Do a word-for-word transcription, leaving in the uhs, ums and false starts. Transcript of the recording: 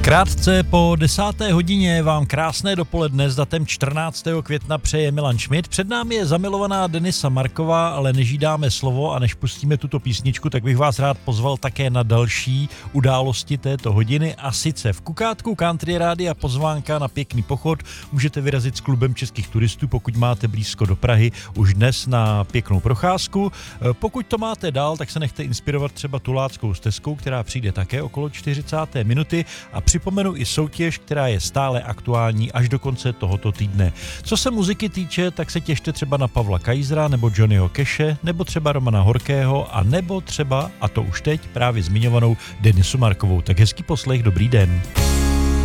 Krátce po desáté hodině vám krásné dopoledne s datem čtrnáctého května přeje Milan Šmit. Před námi je zamilovaná Denisa Marková, ale než jí dáme slovo a než pustíme tuto písničku, tak bych vás rád pozval také na další události této hodiny, a sice v Kukátku Country Rádia pozvánka na pěkný pochod. Můžete vyrazit s klubem českých turistů, pokud máte blízko do Prahy, už dnes na pěknou procházku. Pokud to máte dál, tak se nechte inspirovat třeba Tuláckou stezkou, která přijde také okolo čtyřicáté minuty, a připomenu i soutěž, která je stále aktuální až do konce tohoto týdne. Co se muziky týče, tak se těšte třeba na Pavla Kajzra nebo Johnnyho Cashe, nebo třeba Romana Horkého, a nebo třeba, a to už teď, právě zmiňovanou Denisu Markovou. Tak hezký poslech, dobrý den.